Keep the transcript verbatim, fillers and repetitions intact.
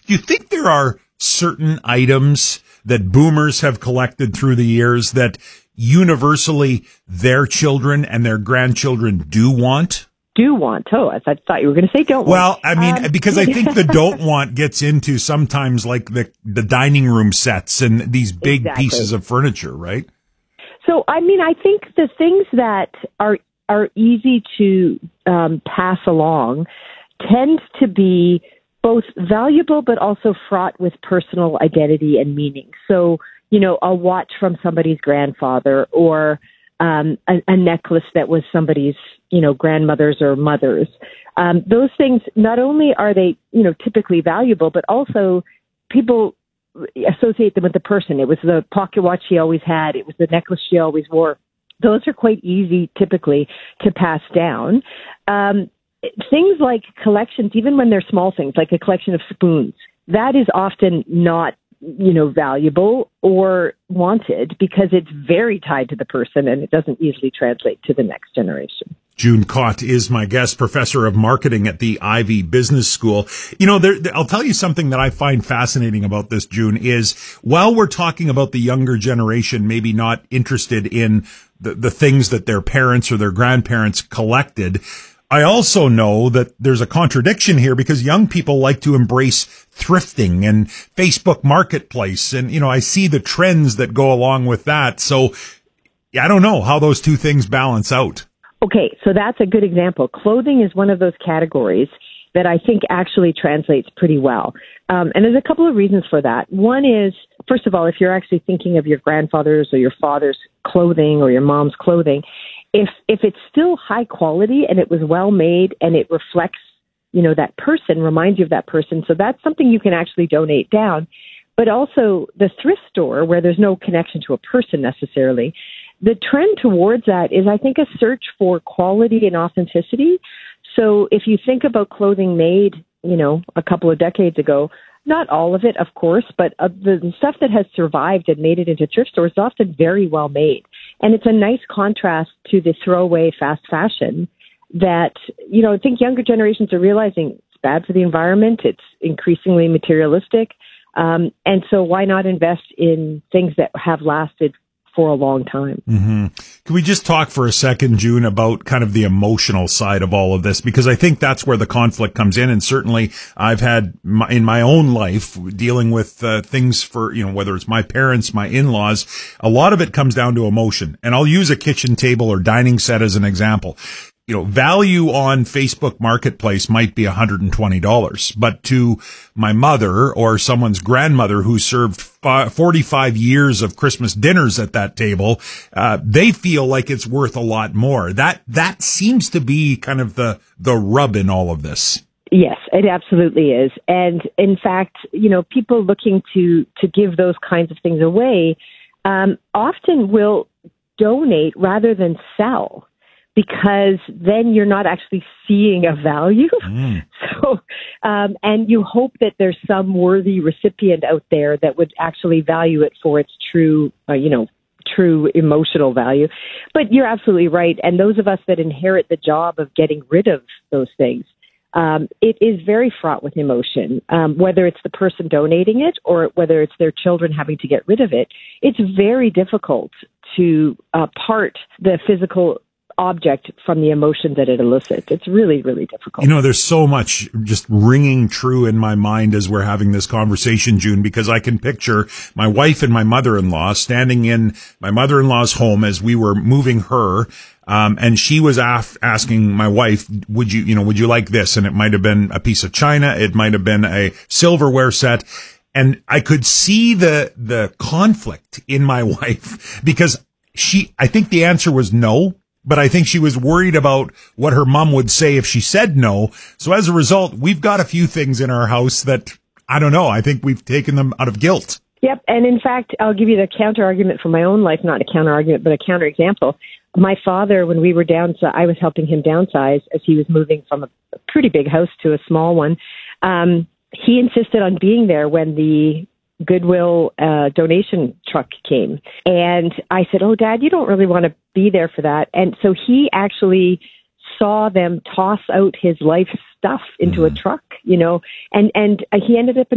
Do you think there are certain items that boomers have collected through the years that universally their children and their grandchildren do want? Do want. Oh, I thought you were going to say don't want. Well, I mean, um, because I think the don't want gets into sometimes like the, the dining room sets and these big exactly. pieces of furniture, right? So, I mean, I think the things that are are easy to um, pass along tend to be both valuable but also fraught with personal identity and meaning. So, you know, a watch from somebody's grandfather or um, a, a necklace that was somebody's, you know, grandmother's or mother's. Um, those things, not only are they, you know, typically valuable, but also people associate them with the person. It was the pocket watch she always had. It was the necklace she always wore. Those are quite easy typically to pass down. Um, things like collections, even when they're small things, like a collection of spoons, that is often not, you know, valuable or wanted because it's very tied to the person and it doesn't easily translate to the next generation. June Kott is my guest, professor of marketing at the Ivey Business School. You know, there, I'll tell you something that I find fascinating about this, June, is while we're talking about the younger generation maybe not interested in the, the things that their parents or their grandparents collected, I also know that there's a contradiction here because young people like to embrace thrifting and Facebook Marketplace. And, you know, I see the trends that go along with that. So I don't know how those two things balance out. Okay, so that's a good example. Clothing is one of those categories that I think actually translates pretty well. Um, and there's a couple of reasons for that. One is, first of all, if you're actually thinking of your grandfather's or your father's clothing or your mom's clothing, if if it's still high quality and it was well made and it reflects, you know, that person, reminds you of that person, so that's something you can actually donate down. But also the thrift store, where there's no connection to a person necessarily, the trend towards that is, I think, a search for quality and authenticity. So if you think about clothing made, you know, a couple of decades ago, not all of it, of course, but uh, the stuff that has survived and made it into thrift stores is often very well made. And it's a nice contrast to the throwaway fast fashion that, you know, I think younger generations are realizing it's bad for the environment. It's increasingly materialistic. Um, and so why not invest in things that have lasted for a long time. Mm-hmm. Can we just talk for a second, June, about kind of the emotional side of all of this? Because I think that's where the conflict comes in. And certainly I've had my, in my own life dealing with uh, things for, you know, whether it's my parents, my in-laws, a lot of it comes down to emotion. And I'll use a kitchen table or dining set as an example. You know, value on Facebook Marketplace might be one hundred twenty dollars, but to my mother or someone's grandmother who served forty-five years of Christmas dinners at that table, uh, they feel like it's worth a lot more. That, that seems to be kind of the, the rub in all of this. Yes, it absolutely is. And in fact, you know, people looking to, to give those kinds of things away, um, often will donate rather than sell, because then you're not actually seeing a value. Mm. So, um, and you hope that there's some worthy recipient out there that would actually value it for its true, uh, you know, true emotional value. But you're absolutely right. And those of us that inherit the job of getting rid of those things, um, it is very fraught with emotion, um, whether it's the person donating it or whether it's their children having to get rid of it. It's very difficult to uh, part the physical object from the emotion that it elicits. It's really, really difficult. You know, there's so much just ringing true in my mind as we're having this conversation, June, because I can picture my wife and my mother-in-law standing in my mother-in-law's home as we were moving her. Um, and she was af- asking my wife, would you, you know, would you like this? And it might have been a piece of china. It might have been a silverware set. And I could see the, the conflict in my wife because she, I think the answer was no. But I think she was worried about what her mom would say if she said no. So as a result, we've got a few things in our house that, I don't know, I think we've taken them out of guilt. Yep. And in fact, I'll give you the counter argument from my own life, not a counter argument, but a counter example. My father, when we were down, so I was helping him downsize as he was moving from a pretty big house to a small one. Um, he insisted on being there when the Goodwill uh, donation truck came. And I said, oh, Dad, you don't really want to be there for that. And so he actually saw them toss out his life stuff into mm. a truck, you know, and, and he ended up